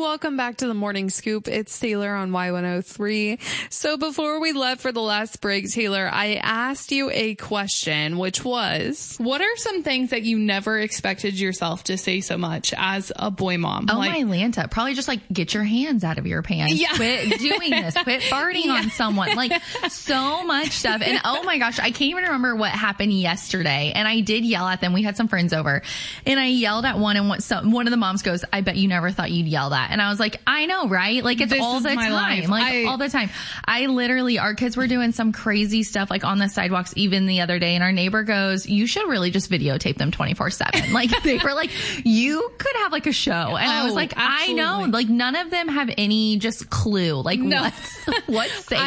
Welcome back to the Morning Scoop. It's Taylor on Y103. So before we left for the last break, Taylor, I asked you a question, which was, what are some things that you never expected yourself to say so much as a boy mom? Oh, my Lanta. Probably just like, get your hands out of your pants. Yeah. Quit doing this. Quit farting on someone. Like, so much stuff. And oh my gosh, I can't even remember what happened yesterday. And I did yell at them. We had some friends over and I yelled at one, and one of the moms goes, I bet you never thought you'd yell that. And I was like, I know, right? Like, it's all the time. Like, all the time. I literally, our kids were doing some crazy stuff, like on the sidewalks, even the other day. And our neighbor goes, you should really just videotape them 24/7. Like, they were like, you could have like a show. And I was like, absolutely. I know. Like, none of them have any just clue. Like, no. what's safe?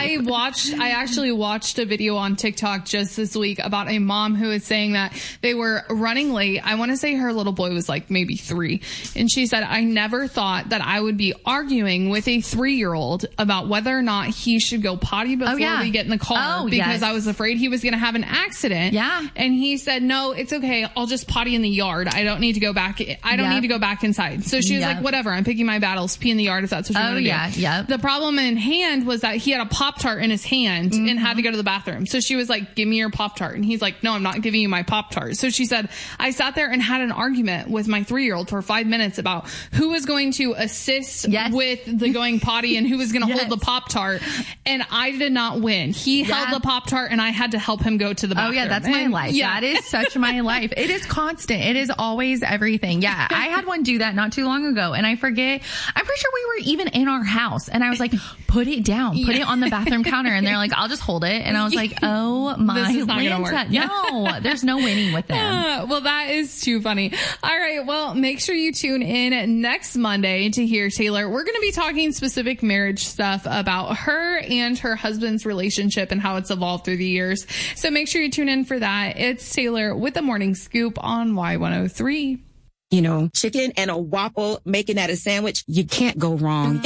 I actually watched a video on TikTok just this week about a mom who was saying that they were running late. I want to say her little boy was like maybe 3. And she said, I never thought that I would be arguing with a 3-year-old about whether or not he should go potty before we get in the car because I was afraid he was going to have an accident. Yeah. And he said, no, it's okay. I'll just potty in the yard. I don't need to go back. I don't need to go back inside. So she was like, whatever, I'm picking my battles. Pee in the yard if that's what you want to do. Yeah. The problem in hand was that he had a Pop-Tart in his hand and had to go to the bathroom. So she was like, give me your Pop-Tart. And he's like, no, I'm not giving you my Pop-Tart. So she said, I sat there and had an argument with my 3-year-old for 5 minutes about who was going to assist with the going potty and who was going to hold the Pop-Tart. And I did not win. He held the Pop-Tart and I had to help him go to the bathroom. Oh yeah, that's my life. Yeah. That is such my life. It is constant. It is always everything. Yeah. I had one do that not too long ago and I forget. I'm pretty sure we were even in our house and I was like, put it down, put it on the bathroom counter. And they're like, I'll just hold it. And I was like, oh my Lanta. No, there's no winning with them. Well, that is too funny. All right. Well, make sure you tune in next Monday to hear Taylor. We're going to be talking specific marriage stuff about her and her husband's relationship and how it's evolved through the years. So make sure you tune in for that. It's Taylor with the Morning Scoop on Y103. You know, chicken and a waffle, making that a sandwich, you can't go wrong.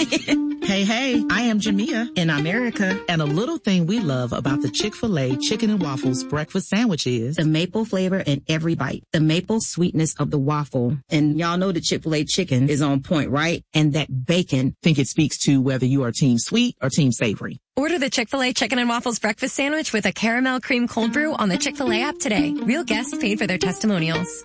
Hey, I am Jamia in America. And a little thing we love about the Chick-fil-A Chicken and Waffles breakfast sandwich is the maple flavor in every bite, the maple sweetness of the waffle. And y'all know the Chick-fil-A chicken is on point, right? And that bacon. Think it speaks to whether you are team sweet or team savory. Order the Chick-fil-A Chicken and Waffles breakfast sandwich with a caramel cream cold brew on the Chick-fil-A app today. Real guests paid for their testimonials.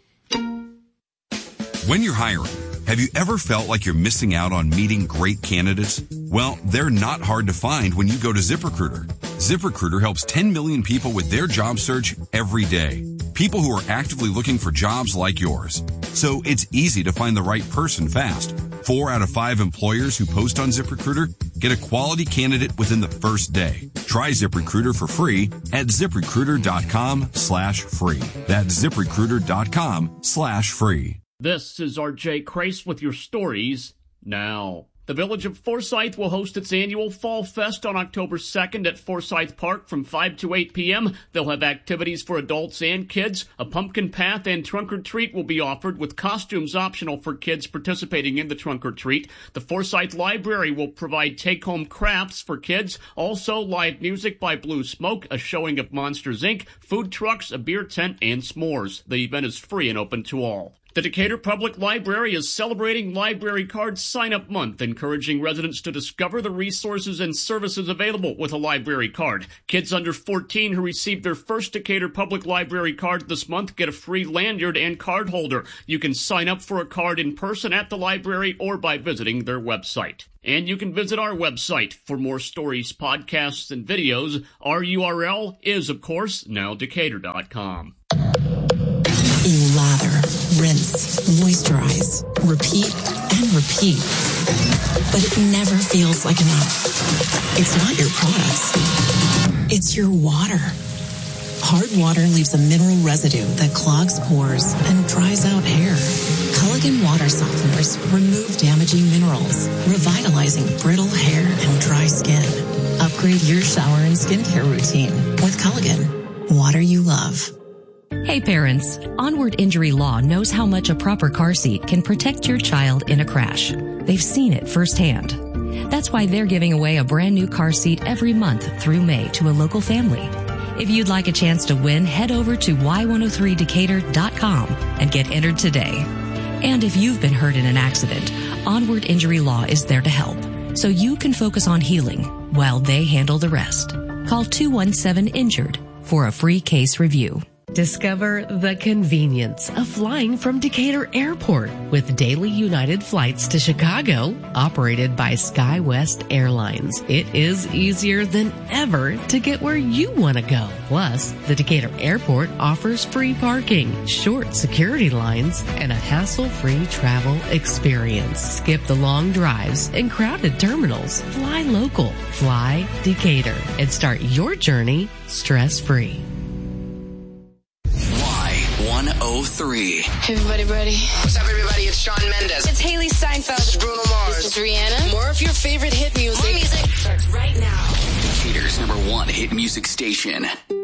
When you're hiring, have you ever felt like you're missing out on meeting great candidates? Well, they're not hard to find when you go to ZipRecruiter. ZipRecruiter helps 10 million people with their job search every day. People who are actively looking for jobs like yours. So it's easy to find the right person fast. 4 out of 5 employers who post on ZipRecruiter get a quality candidate within the first day. Try ZipRecruiter for free at ZipRecruiter.com/free. That's ZipRecruiter.com/free. This is RJ Crace with your stories now. The Village of Forsyth will host its annual Fall Fest on October 2nd at Forsyth Park from 5 to 8 p.m. They'll have activities for adults and kids. A pumpkin path and trunk or treat will be offered with costumes optional for kids participating in the trunk or treat. The Forsyth Library will provide take-home crafts for kids. Also, live music by Blue Smoke, a showing of Monsters, Inc., food trucks, a beer tent, and s'mores. The event is free and open to all. The Decatur Public Library is celebrating Library Card Sign-Up Month, encouraging residents to discover the resources and services available with a library card. Kids under 14 who receive their first Decatur Public Library card this month get a free lanyard and card holder. You can sign up for a card in person at the library or by visiting their website. And you can visit our website for more stories, podcasts, and videos. Our URL is, of course, nowdecatur.com. You lather, rinse, moisturize, repeat, and repeat. But it never feels like enough. It's not your products. It's your water. Hard water leaves a mineral residue that clogs pores and dries out hair. Culligan water softeners remove damaging minerals, revitalizing brittle hair and dry skin. Upgrade your shower and skincare routine with Culligan. Water you love. Hey parents, Onward Injury Law knows how much a proper car seat can protect your child in a crash. They've seen it firsthand. That's why they're giving away a brand new car seat every month through May to a local family. If you'd like a chance to win, head over to y103decatur.com and get entered today. And if you've been hurt in an accident, Onward Injury Law is there to help, so you can focus on healing while they handle the rest. Call 217-INJURED for a free case review. Discover the convenience of flying from Decatur Airport with daily United flights to Chicago, operated by SkyWest Airlines. It is easier than ever to get where you want to go. Plus, the Decatur Airport offers free parking, short security lines, and a hassle-free travel experience. Skip the long drives and crowded terminals. Fly local. Fly Decatur and start your journey stress-free. 103. Hey, everybody ready? What's up, everybody? It's Shawn Mendes. It's Haley Steinfeld. This is Bruno Mars. This is Rihanna. More of your favorite hit music. More music starts right now. Decatur's #1 hit music station.